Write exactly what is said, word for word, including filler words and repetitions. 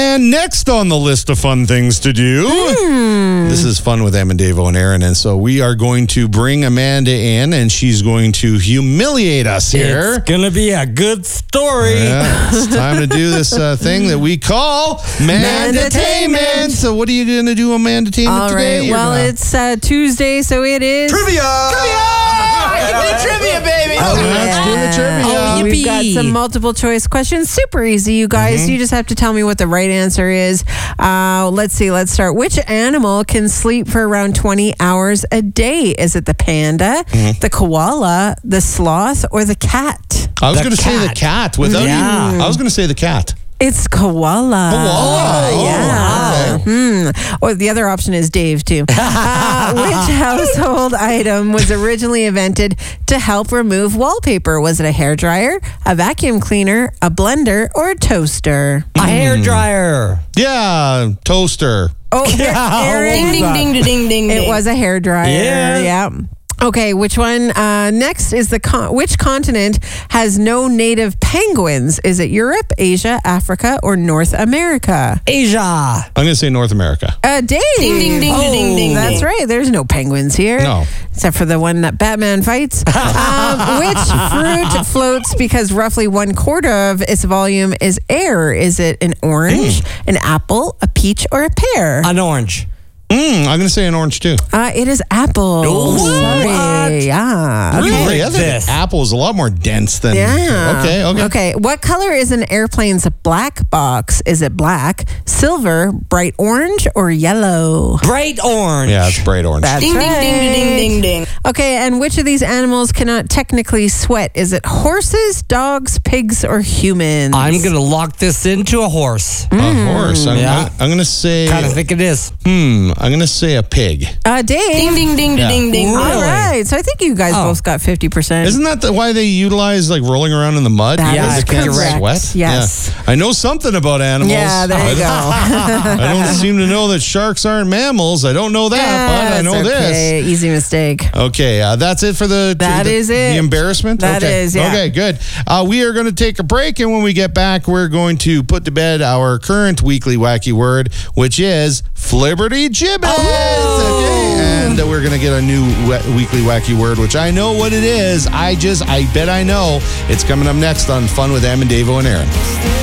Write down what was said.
And next on the list of fun things to do, mm. this is Fun with Em and Davo and Aaron. And so we are going to bring Amanda in, and she's going to humiliate us here. It's going to be a good story. Yeah, it's time to do this uh, thing that we call Mandatainment. So what are you going to do on Mandatainment All today? right. Well, gonna... it's uh, Tuesday, so it is... Trivia! Trivia! Trivia, baby! Oh, let's do the trivia. Oh, we've got some multiple choice questions. Super easy, you guys. Mm-hmm. You just have to tell me what the right answer is. Uh, let's see. Let's start. Which animal can sleep for around twenty hours a day? Is it the panda, mm-hmm. the koala, the sloth, or the cat? I was going to cat. say the cat. Without yeah. even, I was going to say the cat. It's koala. Koala. Oh, yeah. Okay. Hmm. Or the other option is Dave, too. uh, which household item was originally invented to help remove wallpaper? Was it a hairdryer, a vacuum cleaner, a blender, or a toaster? A hairdryer. Yeah, toaster. Oh, Yeah, Aaron, Ding, ding, ding, ding, ding. it was a hairdryer. Yeah. Yeah. Okay, which one? Uh, next is the con- which continent has no native penguins? Is it Europe, Asia, Africa, or North America? Asia. I'm going to say North America. Uh, Dave. Ding, ding, ding, oh, ding, ding, That's ding. right. There's no penguins here. No. Except for the one that Batman fights. um, which fruit floats because roughly one quarter of its volume is air? Is it an orange, mm. an apple, a peach, or a pear? An orange. Mm, I'm going to say an orange, too. Uh, it is apple. Oh, Sorry. what? Yeah. Really? Okay. I think This. apple is a lot more dense than... Yeah. Okay, okay. Okay. What color is an airplane's black box? Is it black, silver, bright orange, or yellow? Bright orange. Yeah, it's bright orange. That's Ding, ding, right. ding, ding, ding, ding. Okay, and which of these animals cannot technically sweat? Is it horses, dogs, pigs, or humans? I'm going to lock this into a horse. A horse. I'm, Yeah. I'm going to say... Kind of think it is. Hmm. I'm going to say a pig. Uh, Dave. Ding, ding, ding, Yeah. ding, ding. All Really? right. So I think you guys Oh. both got fifty percent. Isn't that the, why they utilize like rolling around in the mud? That Because is they can't correct. sweat? Yes. Yeah. I know something about animals. Yeah, there you I go. don't, I don't seem to know that sharks aren't mammals. I don't know that, but I know That's okay. Easy mistake. this. Okay, uh, that's it for the... That the, is it. The embarrassment? That okay. is, yeah. Okay, good. Uh, we are going to take a break, and when we get back, we're going to put to bed our current weekly wacky word, which is Flibberty Gibbet. Oh. Okay, and uh, we're going to get a new we- weekly wacky word, which I know what it is. I just, I bet I know. It's coming up next on Fun with Em and Davo and Aaron.